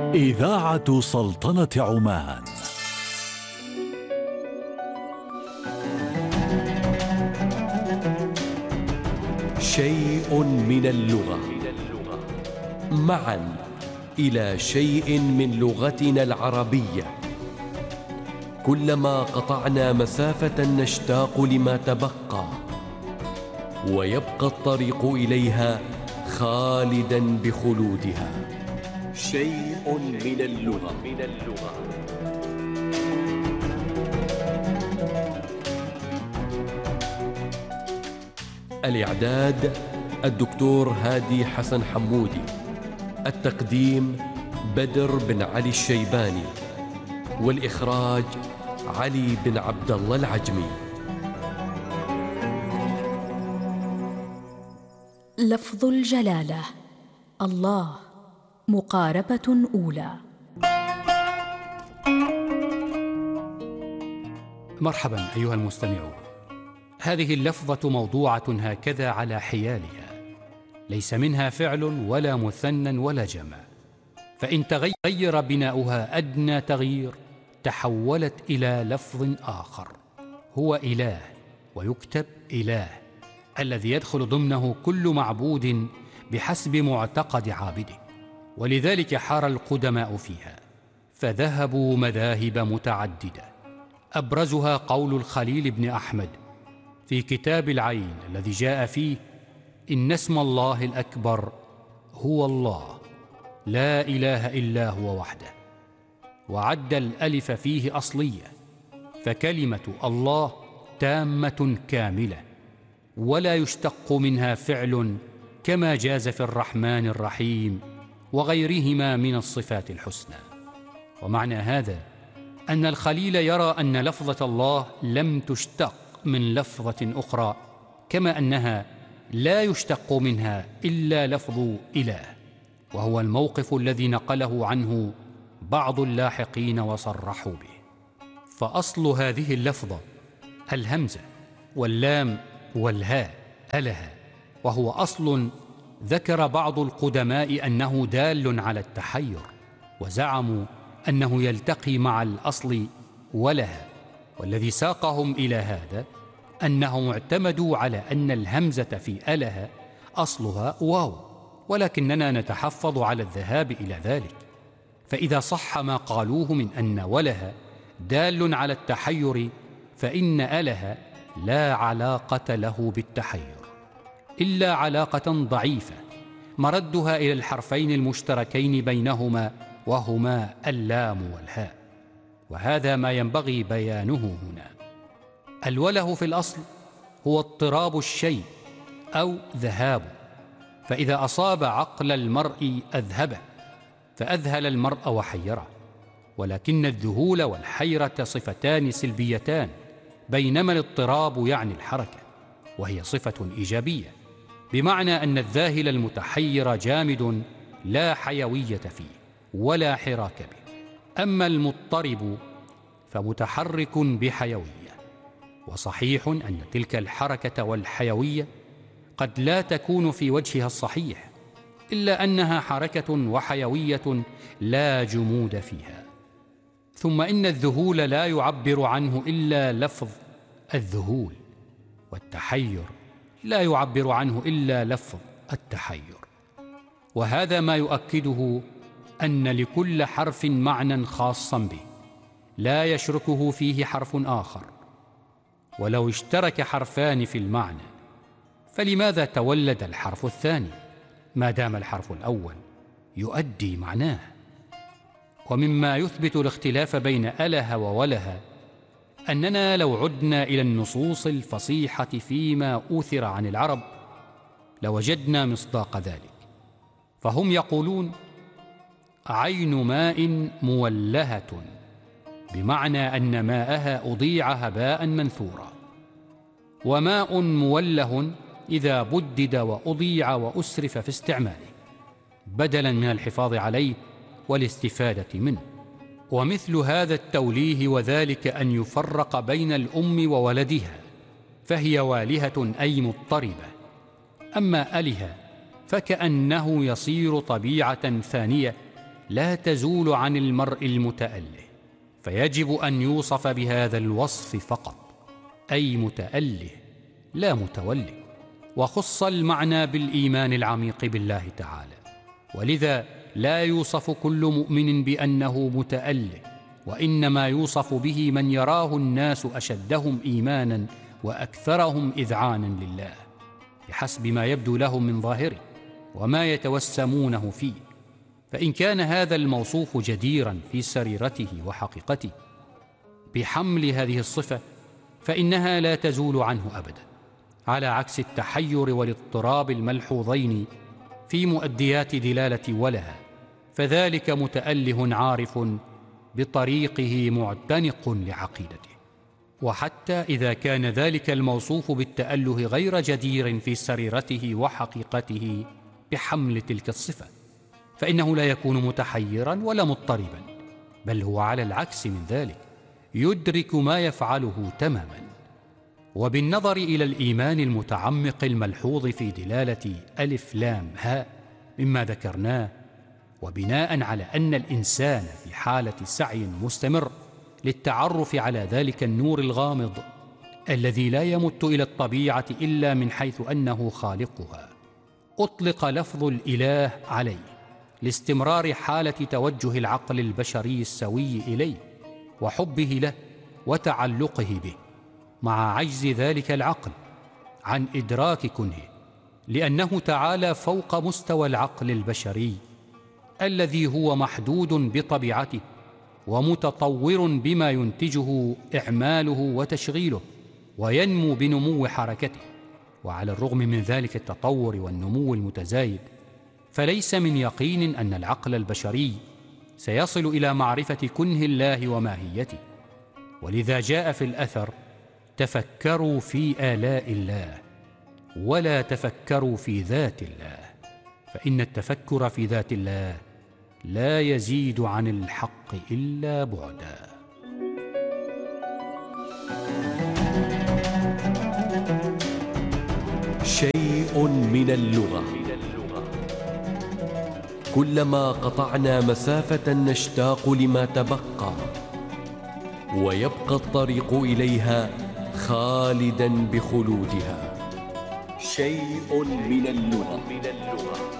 إذاعة سلطنة عمان. شيء من اللغة، معا إلى شيء من لغتنا العربية. كلما قطعنا مسافة نشتاق لما تبقى، ويبقى الطريق إليها خالدا بخلودها. شيء من اللغة. الإعداد الدكتور هادي حسن حمودي. التقديم بدر بن علي الشيباني، والإخراج علي بن عبد الله العجمي. لفظ الجلالة الله، مقاربة أولى. مرحبا أيها المستمعون. هذه اللفظة موضوعة هكذا على حيالها، ليس منها فعل ولا مثنى ولا جمع، فإن تغير بناؤها أدنى تغيير تحولت إلى لفظ آخر، هو إله، ويكتب إله الذي يدخل ضمنه كل معبود بحسب معتقد عابده. ولذلك حار القدماء فيها، فذهبوا مذاهب متعددة، أبرزها قول الخليل بن أحمد في كتاب العين الذي جاء فيه: إن اسم الله الأكبر هو الله، لا إله إلا هو وحده. وعد الألف فيه أصلية، فكلمة الله تامة كاملة، ولا يشتق منها فعل، كما جاز في الرحمن الرحيم وغيرهما من الصفات الحسنى. ومعنى هذا أن الخليل يرى أن لفظة الله لم تشتق من لفظة أخرى، كما أنها لا يشتق منها إلا لفظ إله، وهو الموقف الذي نقله عنه بعض اللاحقين وصرحوا به. فأصل هذه اللفظة الهمزة واللام والهاء، أله، وهو أصل ذكر بعض القدماء أنه دال على التحير، وزعموا أنه يلتقي مع الأصل ولها. والذي ساقهم إلى هذا أنهم اعتمدوا على أن الهمزة في أله أصلها واو، ولكننا نتحفظ على الذهاب إلى ذلك. فإذا صح ما قالوه من أن ولها دال على التحير، فإن أله لا علاقة له بالتحير، إلا علاقة ضعيفة مردها إلى الحرفين المشتركين بينهما، وهما اللام والهاء. وهذا ما ينبغي بيانه هنا. الوله في الأصل هو اضطراب الشيء أو ذهابه، فإذا أصاب عقل المرء أذهبه، فأذهل المرء وحيره. ولكن الذهول والحيرة صفتان سلبيتان، بينما الاضطراب يعني الحركة، وهي صفة إيجابية، بمعنى أن الذاهل المتحير جامد لا حيوية فيه ولا حراك به. أما المضطرب فمتحرك بحيوية. وصحيح أن تلك الحركة والحيوية قد لا تكون في وجهها الصحيح، إلا أنها حركة وحيوية لا جمود فيها. ثم إن الذهول لا يعبر عنه إلا لفظ الذهول، والتحير لا يعبر عنه إلا لفظ التحير. وهذا ما يؤكده أن لكل حرف معنى خاصا به لا يشركه فيه حرف آخر. ولو اشترك حرفان في المعنى، فلماذا تولد الحرف الثاني ما دام الحرف الأول يؤدي معناه؟ ومما يثبت الاختلاف بين أله ووله أننا لو عدنا إلى النصوص الفصيحة فيما أوثر عن العرب لوجدنا مصداق ذلك. فهم يقولون: عين ماء مولهة، بمعنى أن ماءها أضيع هباء منثورا. وماء موله إذا بدد وأضيع وأسرف في استعماله، بدلا من الحفاظ عليه والاستفادة منه. ومثل هذا التوليه وذلك أن يفرق بين الأم وولدها، فهي والهة أي مضطربة. أما أله فكأنه يصير طبيعة ثانية لا تزول عن المرء المتأله، فيجب أن يوصف بهذا الوصف فقط، أي متأله لا متوله. وخص المعنى بالإيمان العميق بالله تعالى، ولذا لا يوصف كل مؤمن بأنه متأله، وإنما يوصف به من يراه الناس أشدهم إيمانا وأكثرهم إذعانا لله، بحسب ما يبدو لهم من ظاهره وما يتوسمونه فيه. فإن كان هذا الموصوف جديرا في سريرته وحقيقته بحمل هذه الصفة، فإنها لا تزول عنه أبدا، على عكس التحير والاضطراب الملحوظين في مؤديات دلالة ولها، فذلك متأله عارف بطريقه معتنق لعقيدته. وحتى إذا كان ذلك الموصوف بالتأله غير جدير في سريرته وحقيقته بحمل تلك الصفة، فإنه لا يكون متحيرا ولا مضطربا، بل هو على العكس من ذلك يدرك ما يفعله تماما. وبالنظر إلى الإيمان المتعمق الملحوظ في دلالة ألف لام هاء مما ذكرناه، وبناء على أن الإنسان في حالة سعي مستمر للتعرف على ذلك النور الغامض الذي لا يمت إلى الطبيعة إلا من حيث أنه خالقها، أطلق لفظ الإله عليه لاستمرار حالة توجه العقل البشري السوي إليه وحبه له وتعلقه به، مع عجز ذلك العقل عن إدراك كنهه، لأنه تعالى فوق مستوى العقل البشري الذي هو محدود بطبيعته ومتطور بما ينتجه إعماله وتشغيله، وينمو بنمو حركته. وعلى الرغم من ذلك التطور والنمو المتزايد، فليس من يقين أن العقل البشري سيصل إلى معرفة كنه الله وماهيته. ولذا جاء في الأثر: تفكروا في آلاء الله ولا تفكروا في ذات الله، فإن التفكر في ذات الله لا يزيد عن الحق إلا بعدا. شيء من اللغة. كلما قطعنا مسافة نشتاق لما تبقى، ويبقى الطريق إليها خالدا بخلودها. شيء من اللغة.